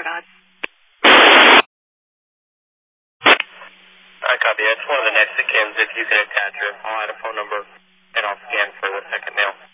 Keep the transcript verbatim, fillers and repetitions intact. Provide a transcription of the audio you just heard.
on. I copy. I just wanted the next of Kim's if you can attach it. I'll add a phone number and I'll scan for the second mail.